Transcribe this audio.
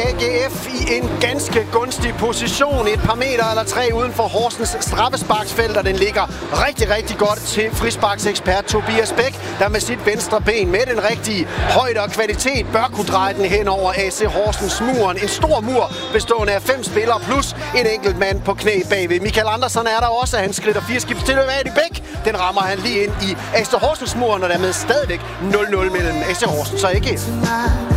AGF i en ganske gunstig position. Et par meter eller 3 uden for Horsens straffesparksfelt, og den ligger rigtig, rigtig godt til frisparksekspert Tobias Bæk, der med sit venstre ben med den rigtige højde og kvalitet bør kunne dreje den hen over AC Horsens muren. En stor mur bestående af 5 spillere plus en enkelt mand på knæ bagved. Michael Andersen er der også, han skrider 4 skift til Adi Bæk. Den rammer han lige ind i AC Horsens muren, og dermed stadigvæk 0-0 mellem AC Horsens og AGF.